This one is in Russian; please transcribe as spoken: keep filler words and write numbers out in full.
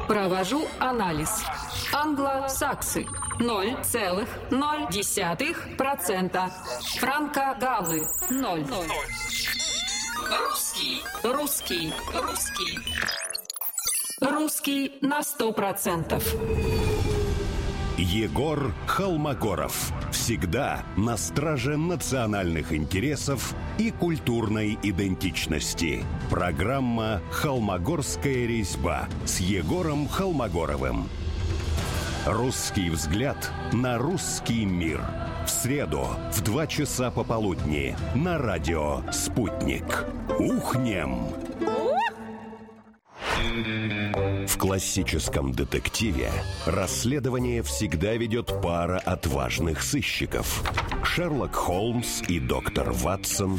Провожу анализ. Англосаксы ноль целых ноль десятых процента. Франко-галлы ноль. Русский, русский, русский. Русский на сто процентов. Егор Холмогоров. Всегда на страже национальных интересов и культурной идентичности. Программа «Холмогорская резьба» с Егором Холмогоровым. Русский взгляд на русский мир. В среду в два часа пополудни на радио «Спутник». Ухнем! В классическом детективе расследование всегда ведет пара отважных сыщиков. Шерлок Холмс и доктор Ватсон